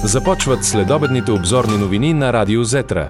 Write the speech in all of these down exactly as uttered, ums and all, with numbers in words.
Започват следобедните обзорни новини на Радио Зетра.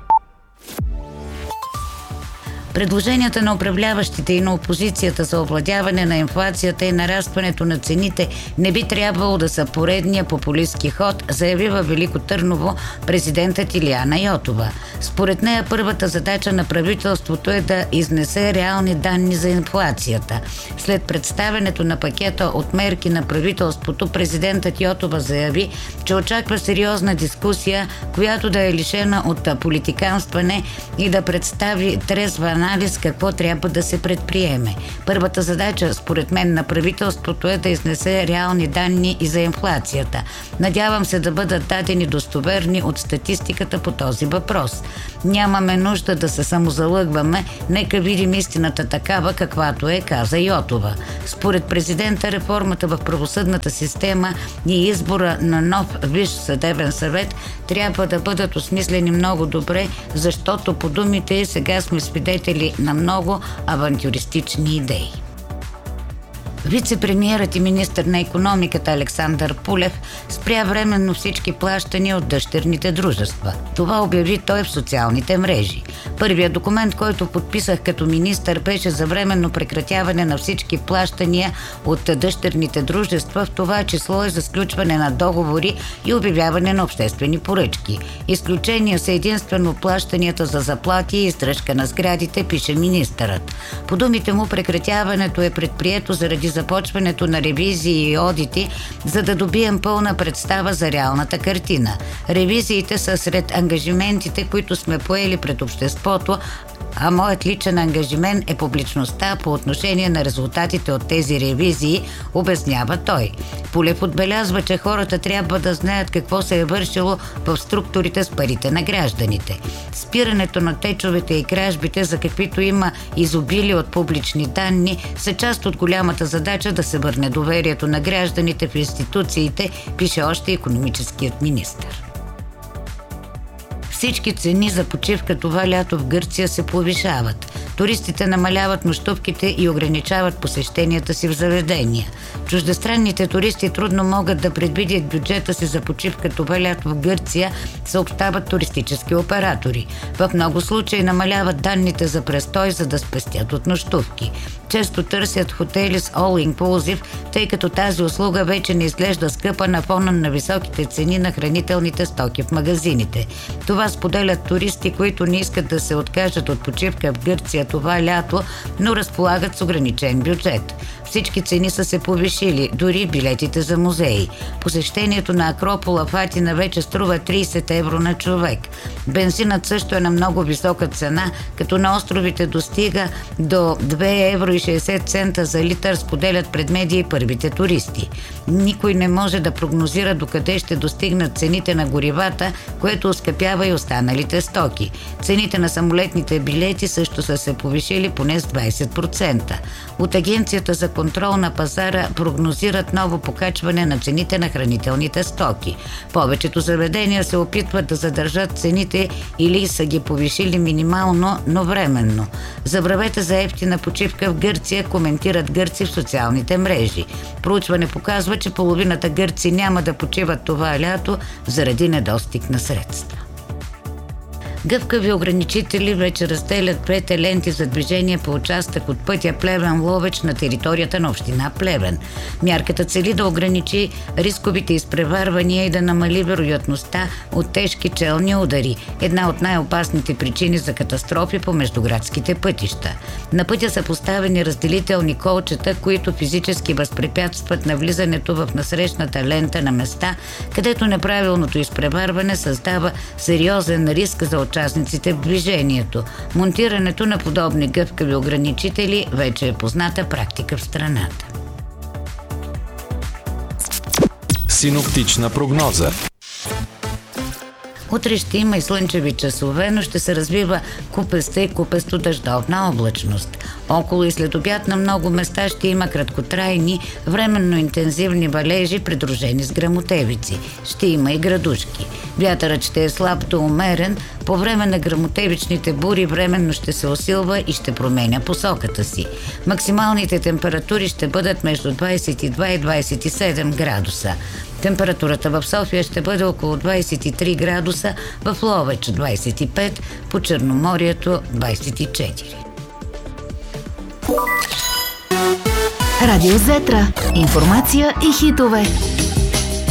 Предложенията на управляващите и на опозицията за овладяване на инфлацията и нарастването на цените не би трябвало да са поредния популистски ход, заяви във Велико Търново президентът Илияна Йотова. Според нея първата задача на правителството е да изнесе реални данни за инфлацията. След представянето на пакета от мерки на правителството, президентът Йотова заяви, че очаква сериозна дискусия, която да е лишена от политиканстване и да представи трезва анализ какво трябва да се предприеме. Първата задача, според мен, на правителството е да изнесе реални данни и за инфлацията. Надявам се да бъдат дадени достоверни от статистиката по този въпрос. Нямаме нужда да се самозалъгваме, нека видим истината такава, каквато е, каза Йотова. Според президента, реформата в правосъдната система и избора на нов Висш съдебен съвет трябва да бъдат осмислени много добре, защото по думите ѝ сега сме свидетели на много авантюристични идеи. Вице-премиерът и министър на икономиката Александър Пулев спря временно всички плащания от дъщерните дружества. Това обяви той в социалните мрежи. Първият документ, който подписах като министър, беше за временно прекратяване на всички плащания от дъщерните дружества, в това число и за сключване на договори и обявяване на обществени поръчки. Изключения са единствено плащанията за заплати и издръжка на сградите, пише министърът. По думите му, прекратяването е предприето заради започването на ревизии и одити, за да добием пълна представа за реалната картина. Ревизиите са сред ангажиментите, които сме поели пред обществото, а моят личен ангажимент е публичността по отношение на резултатите от тези ревизии, обяснява той. Пулев отбелязва, че хората трябва да знаят какво се е вършило в структурите с парите на гражданите. Спирането на течовете и кражбите, за каквито има изобилие от публични данни, са част от голямата задача да се върне доверието на гражданите в институциите, пише още икономическият министър. Всички цени за почивка това лято в Гърция се повишават. Туристите намаляват нощувките и ограничават посещенията си в заведения. Чуждестранните туристи трудно могат да предвидят бюджета си за почивка това лято в Гърция, съобщават туристически оператори. В много случаи намаляват данните за престой, за да спестят от нощувки. Често търсят хотели с all inclusive, тъй като тази услуга вече не изглежда скъпа на фона на високите цени на хранителните стоки в магазините. Това споделят туристи, които не искат да се откажат от почивка в Гърция това лято, но разполагат с ограничен бюджет. Всички цени са се повишили, дори билетите за музеи. Посещението на Акропола в Атина вече струва трийсет евро на човек. Бензинът също е на много висока цена, като на островите достига до две евро и шейсет цента за литър, споделят пред медии първите туристи. Никой не може да прогнозира докъде ще достигнат цените на горивата, което оскъпява и останалите стоки. Цените на самолетните билети също са се повишили поне с двайсет процента. От Агенцията за контрол на пазара прогнозират ново покачване на цените на хранителните стоки. Повечето заведения се опитват да задържат цените или са ги повишили минимално, но временно. Забравете за евтина почивка в Гърция, коментират гърци в социалните мрежи. Проучване показва, че половината гърци няма да почиват това лято заради недостиг на средства. Гъвкави ограничители вече разделят двете ленти за движение по участък от пътя Плевен-Ловеч на територията на община Плевен. Мярката цели да ограничи рисковите изпреварвания и да намали вероятността от тежки челни удари, една от най-опасните причини за катастрофи по междуградските пътища. На пътя са поставени разделителни колчета, които физически възпрепятстват навлизането в насрещната лента на места, където неправилното изпреварване създава сериозен риск за участниците в движението. Монтирането на подобни гъвкави ограничители вече е позната практика в страната. Синоптична прогноза. Утре ще има и слънчеви часове, но ще се развива купеста и купесто дъждовна облачност. Около и след обяд на много места ще има краткотрайни, временно интензивни валежи, придружени с гръмотевици. Ще има и градушки. Вятърът ще е слаб до умерен. По време на гръмотевичните бури временно ще се усилва и ще променя посоката си. Максималните температури ще бъдат между двадесет и два и двадесет и седем градуса. Температурата в София ще бъде около двадесет и три градуса, в Ловеч двадесет и пет, по Черноморието двадесет и четири. Радио Зетра. Информация и хитове.